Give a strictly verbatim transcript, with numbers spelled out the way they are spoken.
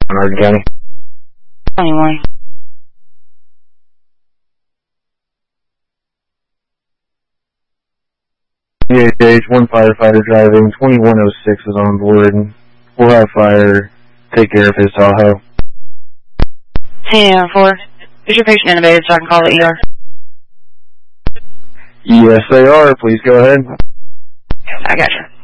Hardin County. twenty-one. E H H, one firefighter driving, twenty-one oh six is on board. We'll have fire take care of his Tahoe. ten four. Is your patient intubated so I can call the E R? Yes, they are. Please go ahead. I got you.